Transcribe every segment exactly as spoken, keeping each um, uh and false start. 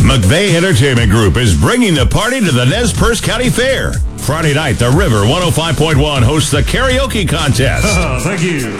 McVeigh Entertainment Group is bringing the party to the Nez Perce County Fair. Friday night, the River one oh five point one hosts the karaoke contest. Oh, thank you.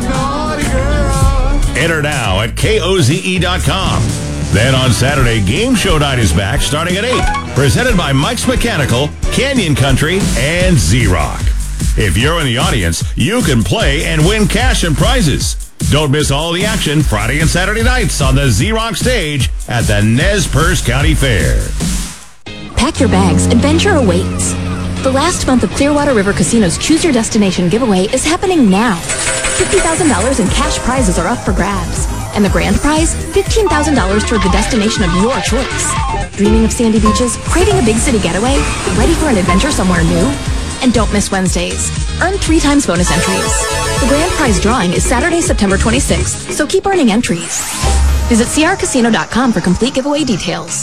Enter now at K O Z E dot com. Then on Saturday, Game Show Night is back starting at eight. Presented by Mike's Mechanical, Canyon Country, and Z-Rock. If you're in the audience, you can play and win cash and prizes. Don't miss all the action Friday and Saturday nights on the Z-Rock stage at the Nez Perce County Fair. Pack your bags. Adventure awaits. The last month of Clearwater River Casino's Choose Your Destination giveaway is happening now. fifty thousand dollars in cash prizes are up for grabs. And the grand prize, fifteen thousand dollars toward the destination of your choice. Dreaming of sandy beaches? Craving a big city getaway? Ready for an adventure somewhere new? And don't miss Wednesdays. Earn three times bonus entries. The grand prize drawing is Saturday, September twenty-sixth, so keep earning entries. Visit C R casino dot com for complete giveaway details.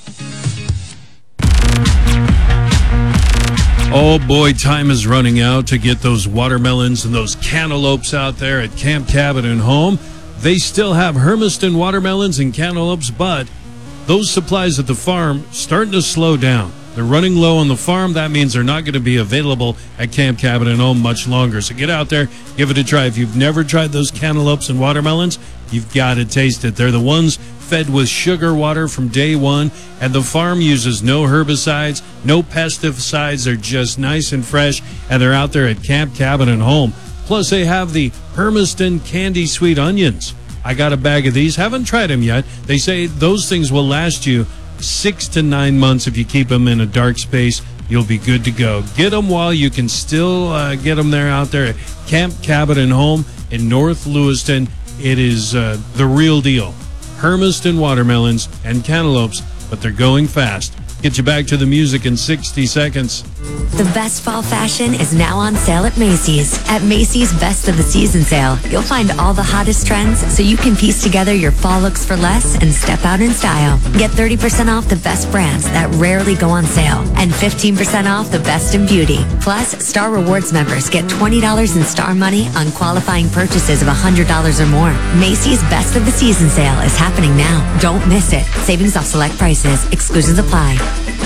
Oh boy, time is running out to get those watermelons and those cantaloupes out there at Camp Cabin and Home. They still have Hermiston watermelons and cantaloupes, but those supplies at the farm starting to slow down. They're running low on the farm. That means they're not going to be available at Camp Cabin and Home much longer. So get out there, give it a try. If you've never tried those cantaloupes and watermelons, you've got to taste it. They're the ones fed with sugar water from day one, and the farm uses no herbicides, no pesticides. They're just nice and fresh, and they're out there at Camp Cabin and Home. Plus, they have the Hermiston Candy Sweet Onions. I got a bag of these. Haven't tried them yet. They say those things will last you six to nine months if you keep them in a dark space. You'll be good to go. Get them while you can still uh, get them there out there at Camp Cabin and Home in North Lewiston. It is uh, the real deal. Hermiston watermelons and cantaloupes, but they're going fast. Get you back to the music in sixty seconds. The best fall fashion is now on sale at Macy's. At Macy's Best of the Season sale, you'll find all the hottest trends so you can piece together your fall looks for less and step out in style. Get thirty percent off the best brands that rarely go on sale and fifteen percent off the best in beauty. Plus, Star Rewards members get twenty dollars in Star money on qualifying purchases of one hundred dollars or more. Macy's Best of the Season sale is happening now. Don't miss it. Savings off select prices. Exclusions apply.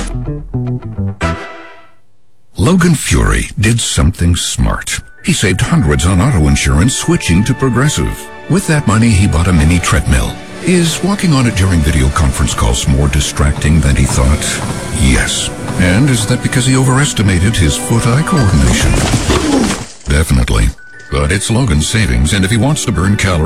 Logan Fury did something smart. He saved hundreds on auto insurance switching to Progressive. With that money, he bought a mini treadmill. Is walking on it during video conference calls more distracting than he thought? Yes. And is that because he overestimated his foot-eye coordination? Definitely. But it's Logan's savings, and if he wants to burn calories,